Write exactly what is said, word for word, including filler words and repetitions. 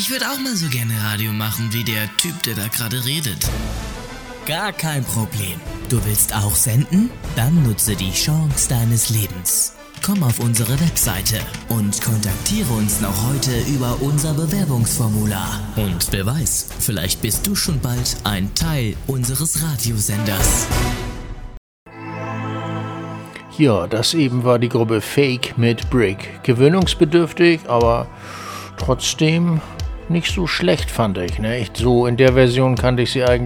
Ich würde auch mal so gerne Radio machen wie der Typ, der da gerade redet. Gar kein Problem. Du willst auch senden? Dann nutze die Chance deines Lebens. Komm auf unsere Webseite und kontaktiere uns noch heute über unser Bewerbungsformular. Und wer weiß, vielleicht bist du schon bald ein Teil unseres Radiosenders. Ja, das eben war die Gruppe Fake mit Brick. Gewöhnungsbedürftig, aber trotzdem nicht so schlecht, fand ich. Ne? Ich so in der Version kannte ich sie eigentlich